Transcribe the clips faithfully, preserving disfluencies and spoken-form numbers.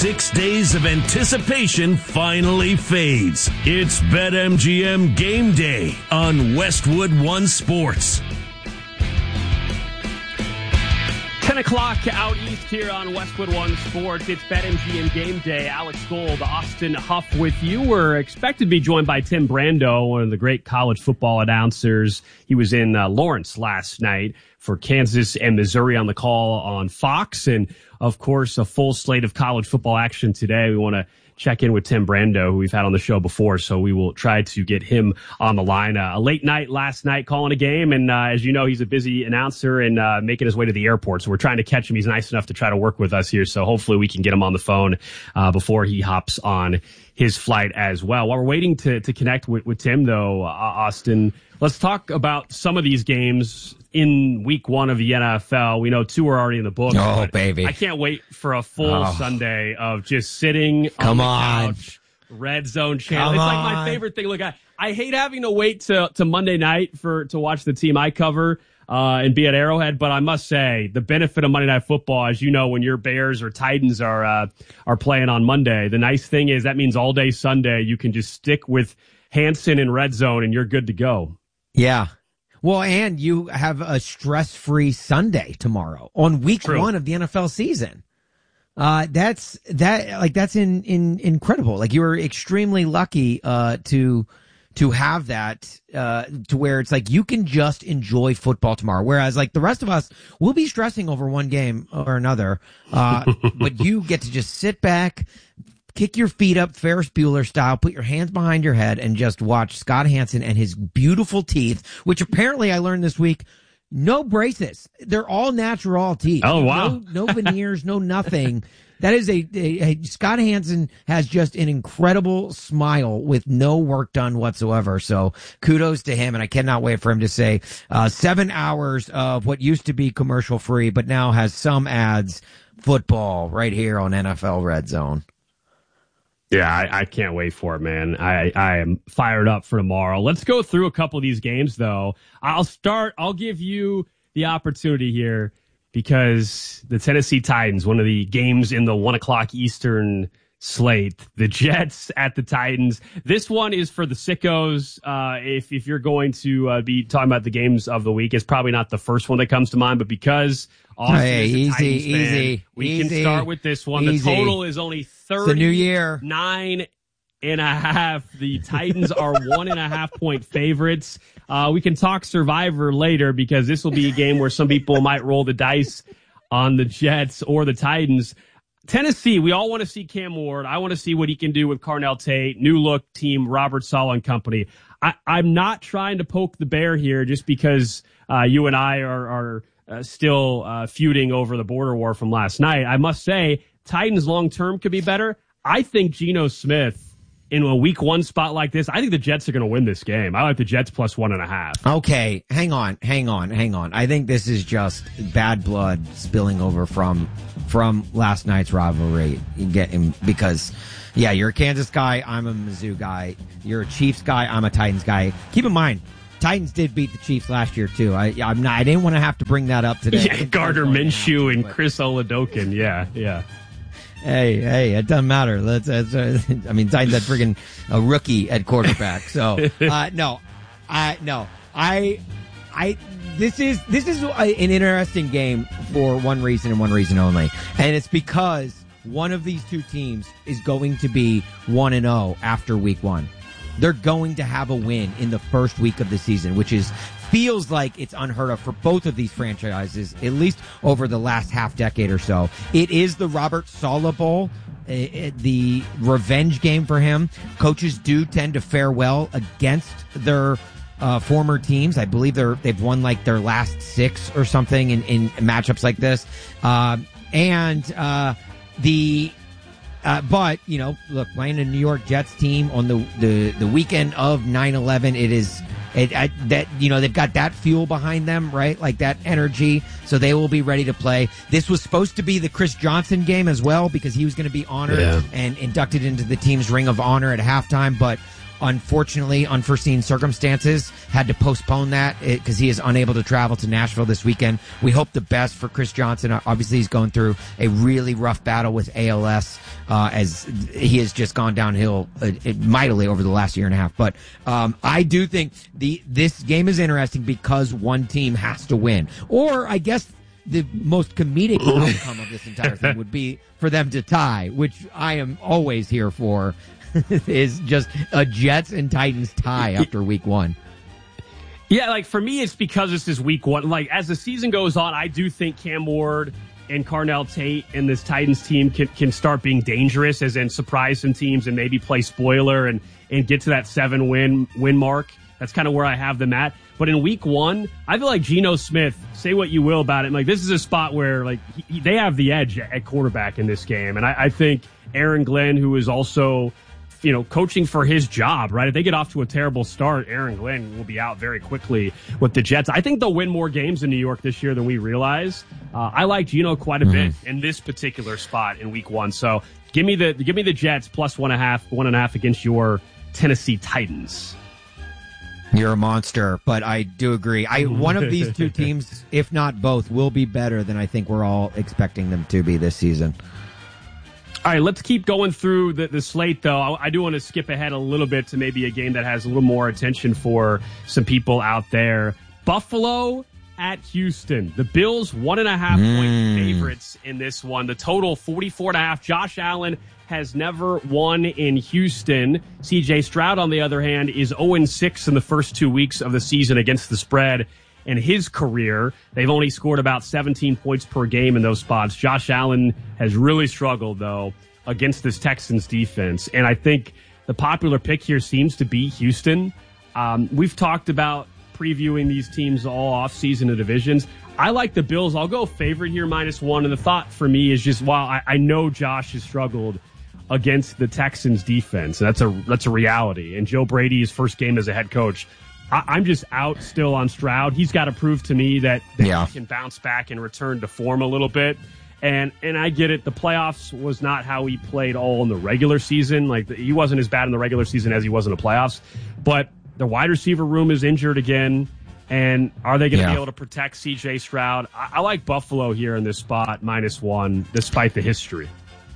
Six days of anticipation finally fades. It's BetMGM Game Day on Westwood One Sports. ten o'clock out east here on Westwood One Sports. It's BetMGM Game Day. Alex Gold, Austin Huff with you. We're expected to be joined by Tim Brando, one of the great college football announcers. He was in uh, Lawrence last night for Kansas and Missouri on the call on Fox. And, of course, a full slate of college football action today. We want to check in with Tim Brando, who we've had on the show before, so we will try to get him on the line. Uh, a late night last night calling a game, and uh, as you know, he's a busy announcer and uh, making his way to the airport, so we're trying to catch him. He's nice enough to try to work with us here, so hopefully we can get him on the phone uh, before he hops on his flight as well. While we're waiting to, to connect with, with Tim, though, uh, Austin, let's talk about some of these games in week one of the N F L. We know two are already in the books. Oh, baby. I can't wait for a full oh. Sunday of just sitting Come on the on. couch, red zone channel. Come it's like on. my favorite thing. Look, I, I hate having to wait to, to Monday night for to watch the team I cover uh, and be at Arrowhead, but I must say, the benefit of Monday Night Football, as you know, when your Bears or Titans are uh, are playing on Monday, the nice thing is that means all day Sunday you can just stick with Hanson in red zone and you're good to go. Yeah. Well, and you have a stress-free Sunday tomorrow on week True. one of the N F L season. Uh, that's that like that's in, in incredible. Like you were extremely lucky uh, to to have that uh, to where it's like you can just enjoy football tomorrow. Whereas like the rest of us, we'll be stressing over one game or another, uh, but you get to just sit back, kick your feet up Ferris Bueller style, put your hands behind your head, and just watch Scott Hanson and his beautiful teeth, which apparently I learned this week, no braces. They're all natural teeth. Oh, wow. No, no veneers, no nothing. That is a, a, a Scott Hanson has just an incredible smile with no work done whatsoever. So kudos to him. And I cannot wait for him to say, uh, seven hours of what used to be commercial free, but now has some ads, football right here on N F L Red Zone. Yeah, I, I can't wait for it, man. I, I am fired up for tomorrow. Let's go through a couple of these games, though. I'll start. I'll give you the opportunity here because the Tennessee Titans, one of the games in the one o'clock Eastern slate, the Jets at the Titans. This one is for the sickos. Uh, if, if you're going to uh, be talking about the games of the week, it's probably not the first one that comes to mind, but because Austin hey, is a easy, Titans fan, easy, we easy, can start with this one. easy. The total is only thirty. It's a new year. Nine and a half. The Titans are one and a half point favorites. Uh, we can talk Survivor later because this will be a game where some people might roll the dice on the Jets or the Titans. Tennessee, we all want to see Cam Ward. I want to see what he can do with Carnell Tate, new look team, Robert Saleh and company. I, I'm not trying to poke the bear here just because uh, you and I are, are uh, still uh, feuding over the border war from last night. I must say, Titans long-term could be better. I think Geno Smith in a week one spot like this, I think the Jets are going to win this game. I like the Jets plus one and a half. Okay, hang on, hang on, hang on. I think this is just bad blood spilling over from from last night's rivalry. You get him because, yeah, you're a Kansas guy. I'm a Mizzou guy. You're a Chiefs guy. I'm a Titans guy. Keep in mind, Titans did beat the Chiefs last year too. I I'm not. I didn't want to have to bring that up today. Yeah, Gardner Minshew and Chris Oladokun. Yeah, yeah. Hey, hey, it doesn't matter. Let's, let's uh, I mean, Titans had friggin' a rookie at quarterback. So, uh, no, I, no, I, I, this is, this is a, an interesting game for one reason and one reason only. And it's because one of these two teams is going to be one and oh after week one. They're going to have a win in the first week of the season, which is, feels like it's unheard of for both of these franchises, at least over the last half decade or so. It is the Robert Saleh Bowl, uh, the revenge game for him. Coaches do tend to fare well against their uh, former teams. I believe they're they've won like their last six or something in, in matchups like this. Uh, and uh, the Uh, but, you know, look, playing a New York Jets team on the, the, the weekend of nine eleven, it is, it, I, that, you know, they've got that fuel behind them, right? Like that energy. So they will be ready to play. This was supposed to be the Chris Johnson game as well because he was going to be honored yeah. and inducted into the team's Ring of Honor at halftime. But unfortunately, unforeseen circumstances, had to postpone that because he is unable to travel to Nashville this weekend. We hope the best for Chris Johnson. Obviously, he's going through a really rough battle with A L S uh, as he has just gone downhill uh, mightily over the last year and a half. But um, I do think the this game is interesting because one team has to win. Or, I guess, the most comedic outcome of this entire thing would be for them to tie, which I am always here for. Is just a Jets and Titans tie after week one. Yeah, like for me, it's because this is week one. Like as the season goes on, I do think Cam Ward and Carnell Tate and this Titans team can, can start being dangerous, as in surprise some teams and maybe play spoiler and, and get to that seven win win mark. That's kind of where I have them at. But in week one, I feel like Geno Smith, say what you will about it, like this is a spot where like he, they have the edge at quarterback in this game. And I, I think Aaron Glenn, who is also, you know, coaching for his job, right? If they get off to a terrible start, Aaron Glenn will be out very quickly with the Jets. I think they'll win more games in New York this year than we realize. Uh, I like Geno quite a bit in this particular spot in week one. So give me the give me the Jets plus one and a half, one and a half against your Tennessee Titans. You're a monster, but I do agree. I one of these two teams, if not both, will be better than I think we're all expecting them to be this season. All right, let's keep going through the, the slate, though. I, I do want to skip ahead a little bit to maybe a game that has a little more attention for some people out there. Buffalo at Houston. The Bills, one and a half mm. point favorites in this one. The total, forty-four and a half. Josh Allen has never won in Houston. C J Stroud, on the other hand, is oh and six in the first two weeks of the season against the spread. In his career, they've only scored about seventeen points per game in those spots. Josh Allen has really struggled, though, against this Texans defense. And I think the popular pick here seems to be Houston. Um, we've talked about previewing these teams all offseason of divisions. I like the Bills. I'll go favorite here, minus one. And the thought for me is just, while I, I know Josh has struggled against the Texans defense, that's a that's a reality. And Joe Brady, his first game as a head coach, I'm just out still on Stroud. He's got to prove to me that, that yeah. he can bounce back and return to form a little bit. And and I get it. The playoffs was not how he played all in the regular season. Like he wasn't as bad in the regular season as he was in the playoffs. But the wide receiver room is injured again. And are they going to yeah. be able to protect C J Stroud? I, I like Buffalo here in this spot, minus one, despite the history.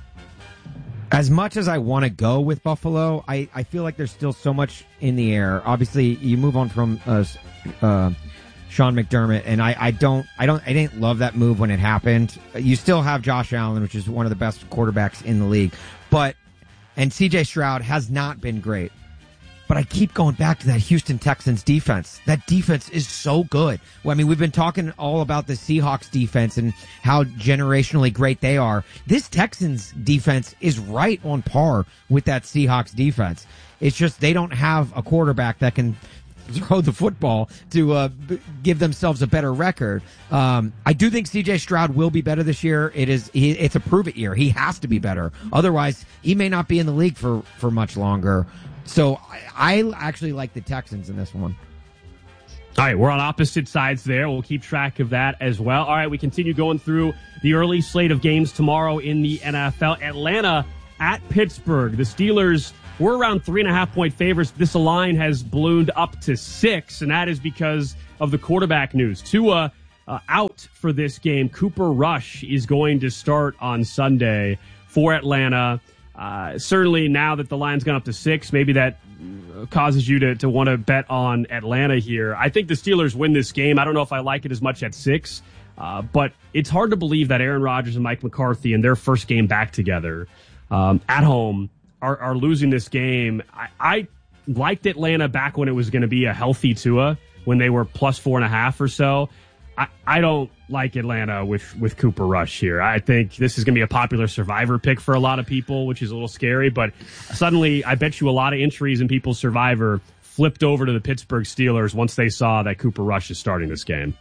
As much as I want to go with Buffalo, I, I feel like there's still so much in the air. Obviously, you move on from uh, uh, Sean McDermott, and I, I don't I don't I didn't love that move when it happened. You still have Josh Allen, which is one of the best quarterbacks in the league, but and C J Stroud has not been great. But I keep going back to that Houston Texans defense. That defense is so good. Well, I mean, we've been talking all about the Seahawks defense and how generationally great they are. This Texans defense is right on par with that Seahawks defense. It's just they don't have a quarterback that can throw the football to uh, b- give themselves a better record. Um, I do think C J Stroud will be better this year. It is he, it's a prove it year. He has to be better. Otherwise, he may not be in the league for, for much longer. So I, I actually like the Texans in this one. All right, we're on opposite sides there. We'll keep track of that as well. All right, we continue going through the early slate of games tomorrow in the N F L. Atlanta at Pittsburgh. The Steelers were around three and a half point favorites. This line has ballooned up to six, and that is because of the quarterback news. Tua uh, out for this game. Cooper Rush is going to start on Sunday for Atlanta. Uh, certainly now that the line's gone up to six, maybe that causes you to, to want to bet on Atlanta here. I think the Steelers win this game. I don't know if I like it as much at six, uh, but it's hard to believe that Aaron Rodgers and Mike McCarthy in their first game back together um, at home are, are losing this game. I, I liked Atlanta back when it was going to be a healthy Tua, when they were plus four and a half or so. I, I don't like Atlanta with, with Cooper Rush here. I think this is going to be a popular survivor pick for a lot of people, which is a little scary. But suddenly, I bet you a lot of entries in people's survivor flipped over to the Pittsburgh Steelers once they saw that Cooper Rush is starting this game.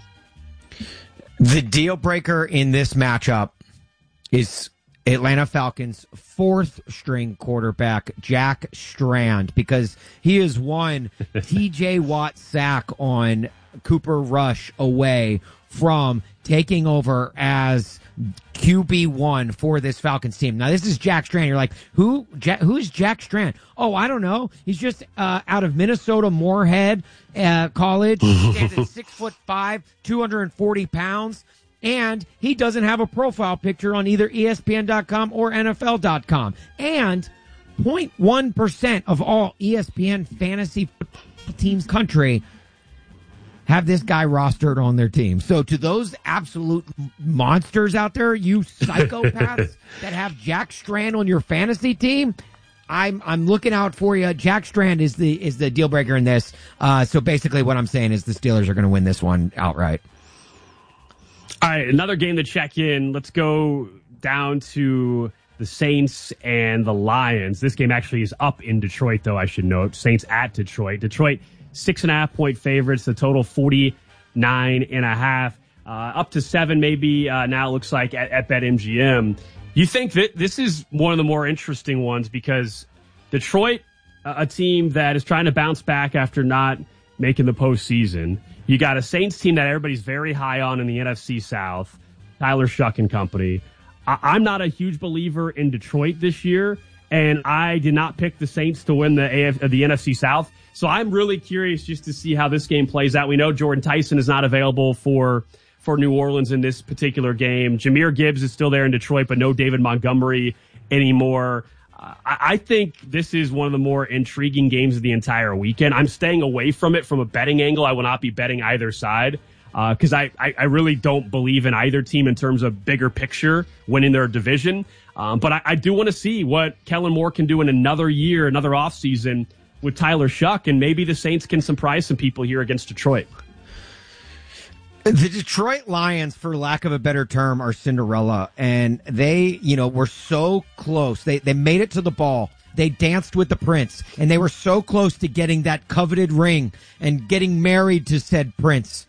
The deal breaker in this matchup is Atlanta Falcons' fourth string quarterback, Jack Strand, because he is one T J Watt sack on Cooper Rush away from taking over as Q B one for this Falcons team. Now, this is Jack Strand. You're like, who? Jack, who's Jack Strand? Oh, I don't know. He's just uh, out of Minnesota Moorhead uh, College. He stands at six foot five, two hundred forty pounds, and he doesn't have a profile picture on either E S P N dot com or N F L dot com. And zero point one percent of all E S P N fantasy teams country have this guy rostered on their team. So to those absolute monsters out there, you psychopaths that have Jack Strand on your fantasy team, I'm I'm looking out for you. Jack Strand is the is the deal breaker in this. Uh, so basically, what I'm saying is the Steelers are going to win this one outright. All right, another game to check in. Let's go down to the Saints and the Lions. This game actually is up in Detroit, though, I should note. Saints at Detroit. Detroit, six and a half point favorites. The total forty-nine and a half. Uh, up to seven, maybe, uh, now it looks like at, at BetMGM. You think that this is one of the more interesting ones because Detroit, uh, a team that is trying to bounce back after not making the postseason. You got a Saints team that everybody's very high on in the N F C South, Tyler Shuck and company. I- I'm not a huge believer in Detroit this year, and I did not pick the Saints to win the A F- the N F C South. So I'm really curious just to see how this game plays out. We know Jordan Tyson is not available for for New Orleans in this particular game. Jahmyr Gibbs is still there in Detroit, but no David Montgomery anymore. Uh, I, I think this is one of the more intriguing games of the entire weekend. I'm staying away from it from a betting angle. I will not be betting either side because uh, I, I, I really don't believe in either team in terms of bigger picture winning their division. Um, but I, I do want to see what Kellen Moore can do in another year, another offseason with Tyler Shuck, and maybe the Saints can surprise some people here against Detroit. The Detroit Lions, for lack of a better term, are Cinderella, and they, you know, were so close. They they made it to the ball. They danced with the prince, and they were so close to getting that coveted ring and getting married to said prince.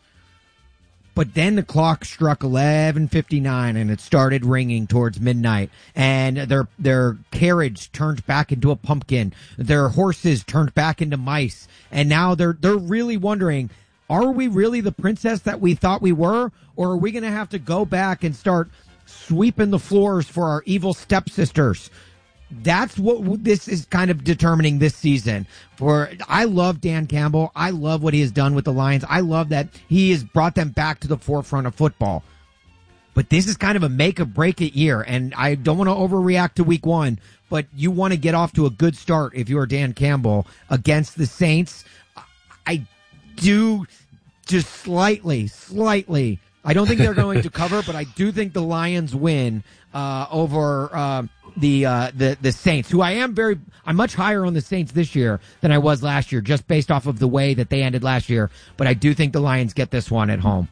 But then the clock struck eleven fifty-nine, and it started ringing towards midnight, and their their carriage turned back into a pumpkin. Their horses turned back into mice, and now they're they're really wondering, are we really the princess that we thought we were, or are we going to have to go back and start sweeping the floors for our evil stepsisters? That's what this is kind of determining this season. For I love Dan Campbell. I love what he has done with the Lions. I love that he has brought them back to the forefront of football. But this is kind of a make or break it year, and I don't want to overreact to week one, but you want to get off to a good start if you're Dan Campbell against the Saints. I do just slightly, slightly. I don't think they're going to cover, but I do think the Lions win uh, over uh, the uh, the the Saints, who I am very, I'm much higher on the Saints this year than I was last year, just based off of the way that they ended last year. But I do think the Lions get this one at home.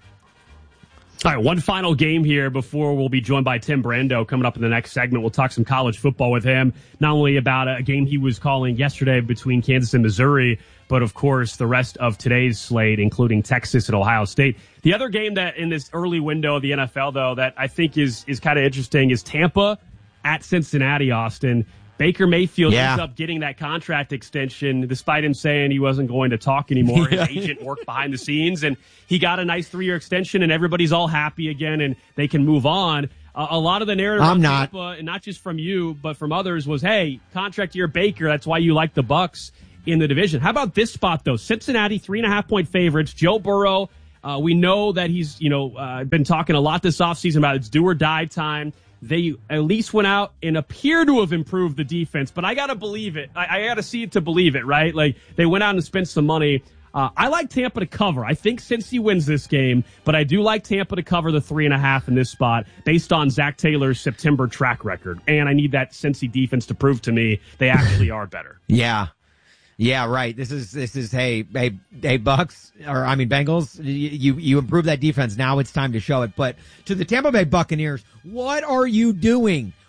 All right, one final game here before we'll be joined by Tim Brando coming up in the next segment. We'll talk some college football with him, not only about a game he was calling yesterday between Kansas and Missouri, but of course the rest of today's slate, including Texas and Ohio State. The other game that in this early window of the N F L, though, that I think is is kind of interesting is Tampa at Cincinnati, Austin. Baker Mayfield yeah. ends up getting that contract extension despite him saying he wasn't going to talk anymore. His agent worked behind the scenes, and he got a nice three-year extension, and everybody's all happy again, and they can move on. Uh, a lot of the narrative I'm on not. Tampa, and not just from you, but from others, was, hey, contract year Baker, that's why you like the Bucs in the division. How about this spot, though? Cincinnati, three-and-a-half-point favorites. Joe Burrow, uh, we know that he's, you know, uh, been talking a lot this offseason about it's do-or-die time. They at least went out and appear to have improved the defense, but I got to believe it. I, I got to see it to believe it, right? Like, they went out and spent some money. Uh, I like Tampa to cover. I think Cincy wins this game, but I do like Tampa to cover the three and a half in this spot based on Zach Taylor's September track record. And I need that Cincy defense to prove to me they actually are better. Yeah. Yeah, right. This is, this is, hey, hey, hey, Bucks, or I mean, Bengals, you, you improve that defense. Now it's time to show it. But to the Tampa Bay Buccaneers, what are you doing?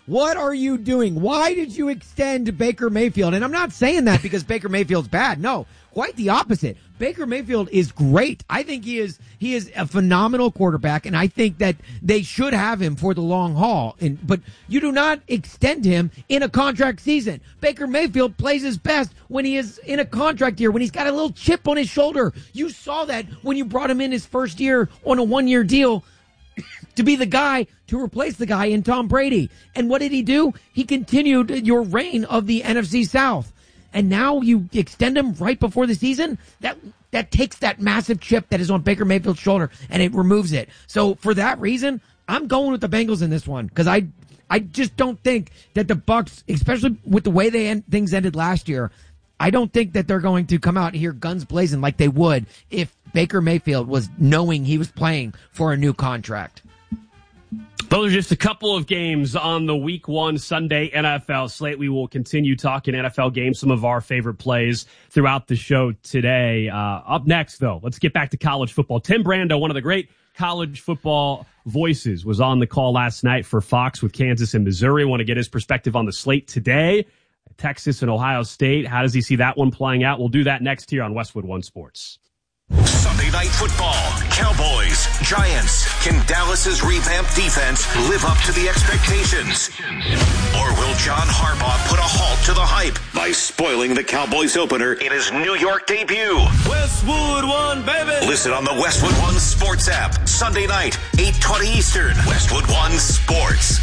What are you doing? Why did you extend Baker Mayfield? And I'm not saying that because Baker Mayfield's bad. No, quite the opposite. Baker Mayfield is great. I think he is he is a phenomenal quarterback, and I think that they should have him for the long haul. And but you do not extend him in a contract season. Baker Mayfield plays his best when he is in a contract year, when he's got a little chip on his shoulder. You saw that when you brought him in his first year on a one-year deal to be the guy to replace the guy in Tom Brady. And what did he do? He continued your reign of the N F C South. And now you extend him right before the season? That that takes that massive chip that is on Baker Mayfield's shoulder and it removes it. So for that reason, I'm going with the Bengals in this one because I I just don't think that the Bucs, especially with the way they end, things ended last year, I don't think that they're going to come out here guns blazing like they would if Baker Mayfield was knowing he was playing for a new contract. Those are just a couple of games on the week one Sunday N F L slate. We will continue talking N F L games, some of our favorite plays throughout the show today. Uh, up next, though, let's get back to college football. Tim Brando, one of the great college football voices, was on the call last night for Fox with Kansas and Missouri. Want to get his perspective on the slate today. Texas and Ohio State. How does he see that one playing out? We'll do that next here on Westwood One Sports. Sunday Night Football, Cowboys, Giants. Can Dallas's revamped defense live up to the expectations? Or will John Harbaugh put a halt to the hype by spoiling the Cowboys opener in his New York debut? Westwood One, baby! Listen on the Westwood One Sports app. Sunday night, eight twenty Eastern. Westwood One Sports.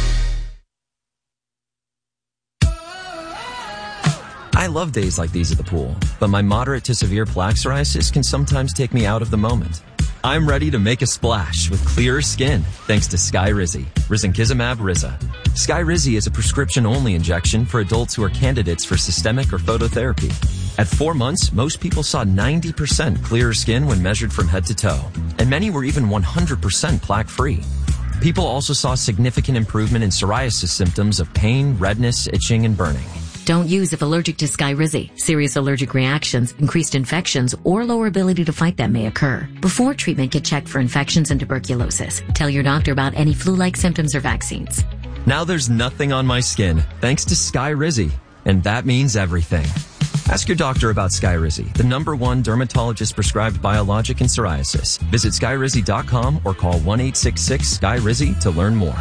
I love days like these at the pool, but my moderate to severe plaque psoriasis can sometimes take me out of the moment. I'm ready to make a splash with clearer skin thanks to Skyrizi, Risankizumab Riza. Skyrizi is a prescription-only injection for adults who are candidates for systemic or phototherapy. At four months, most people saw ninety percent clearer skin when measured from head to toe, and many were even one hundred percent plaque-free. People also saw significant improvement in psoriasis symptoms of pain, redness, itching, and burning. Don't use if allergic to Skyrizi. Serious allergic reactions, increased infections, or lower ability to fight them may occur. Before treatment, get checked for infections and tuberculosis. Tell your doctor about any flu-like symptoms or vaccines. Now there's nothing on my skin thanks to Skyrizi, and that means everything. Ask your doctor about Skyrizi, the number one dermatologist-prescribed biologic in psoriasis. Visit skyrizi dot com or call one eight six six Sky Rizzi to learn more.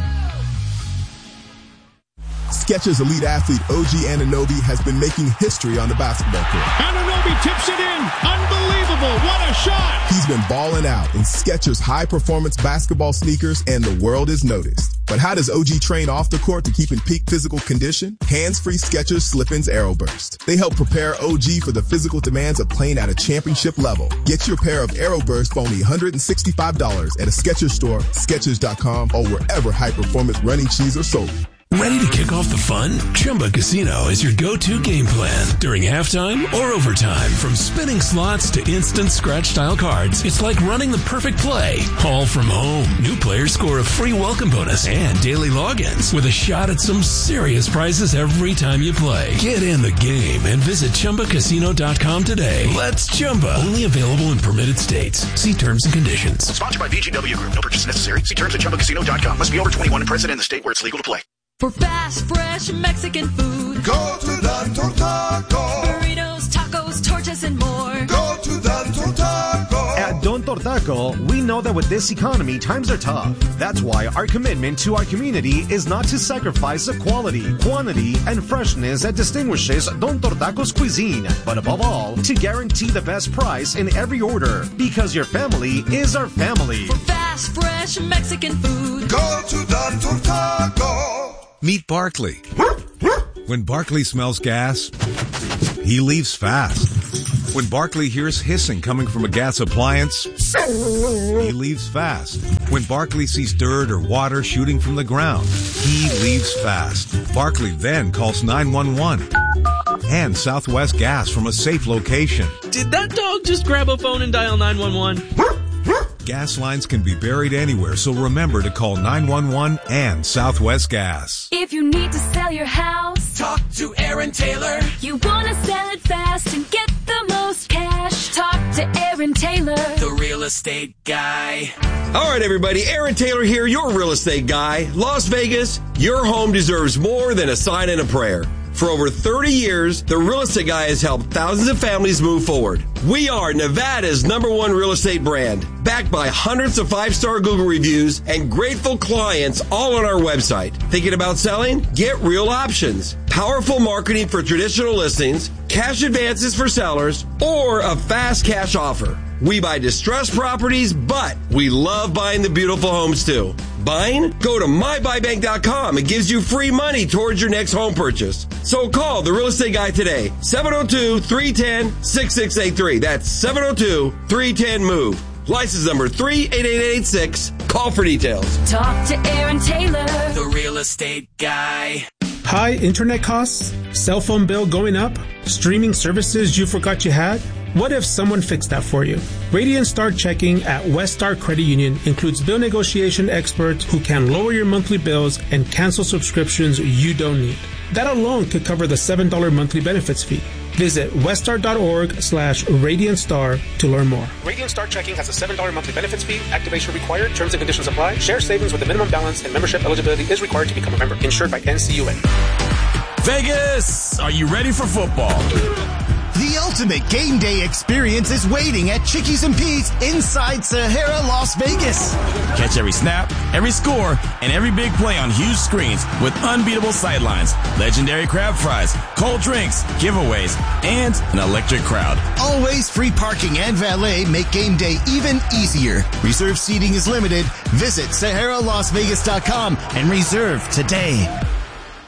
Skechers elite athlete O G Anunoby has been making history on the basketball court. Anunoby tips it in. Unbelievable. What a shot. He's been balling out in Skechers high-performance basketball sneakers, and the world is noticed. But how does O G train off the court to keep in peak physical condition? Hands-free Skechers Slip-ins Aeroburst. They help prepare O G for the physical demands of playing at a championship level. Get your pair of Aeroburst for only one hundred sixty-five dollars at a Skechers store, Skechers dot com, or wherever high-performance running shoes are sold. Ready to kick off the fun? Chumba Casino is your go-to game plan during halftime or overtime. From spinning slots to instant scratch-style cards, it's like running the perfect play, all from home. New players score a free welcome bonus and daily logins with a shot at some serious prizes every time you play. Get in the game and visit Chumba Casino dot com today. Let's Chumba. Only available in permitted states. See terms and conditions. Sponsored by V G W Group. No purchase necessary. See terms at Chumba Casino dot com. Must be over twenty-one and present in the state where it's legal to play. For fast, fresh Mexican food, go to Don Tortaco. Burritos, tacos, tortas, and more. Go to Don Tortaco. At Don Tortaco, we know that with this economy, times are tough. That's why our commitment to our community is not to sacrifice the quality, quantity, and freshness that distinguishes Don Tortaco's cuisine, but above all, to guarantee the best price in every order, because your family is our family. For fast, fresh Mexican food, go to Don Tortaco. Meet Barkley. When Barkley smells gas, he leaves fast. When Barkley hears hissing coming from a gas appliance, he leaves fast. When Barkley sees dirt or water shooting from the ground, he leaves fast. Barkley then calls nine one one and Southwest Gas from a safe location. Did that dog just grab a phone and dial nine one one? Gas lines can be buried anywhere, so remember to call nine one one and Southwest Gas. If you need to sell your house, talk to Aaron Taylor. You want to sell it fast and get the most cash, talk to Aaron Taylor. The real estate guy. All right, everybody. Aaron Taylor here, your real estate guy. Las Vegas, your home deserves more than a sign and a prayer. For over thirty years, the Real Estate Guy has helped thousands of families move forward. We are Nevada's number one real estate brand, backed by hundreds of five-star Google reviews and grateful clients all on our website. Thinking about selling? Get Real Options. Powerful marketing for traditional listings, cash advances for sellers, or a fast cash offer. We buy distressed properties, but we love buying the beautiful homes too. Buying? Go to my buy bank dot com. It gives you free money towards your next home purchase. So call the Real Estate Guy today, seven oh two, three one oh, six six eight three. That's seven oh two, three one oh, MOVE. License number three eight eight eight six. Call for details. Talk to Aaron Taylor, the Real Estate Guy. High internet costs? Cell phone bill going up? Streaming services you forgot you had? What if someone fixed that for you? Radiant Star Checking at West Star Credit Union includes bill negotiation experts who can lower your monthly bills and cancel subscriptions you don't need. That alone could cover the seven dollars monthly benefits fee. Visit weststar.org slash Radiant Star to learn more. Radiant Star Checking has a seven dollars monthly benefits fee. Activation required. Terms and conditions apply. Share savings with a minimum balance and membership eligibility is required to become a member. Insured by N C U A. Vegas, are you ready for football? The ultimate game day experience is waiting at Chickies and Pete's inside Sahara, Las Vegas. Catch every snap, every score, and every big play on huge screens with unbeatable sightlines, legendary crab fries, cold drinks, giveaways, and an electric crowd. Always free parking and valet make game day even easier. Reserved seating is limited. Visit Sahara Las Vegas dot com and reserve today.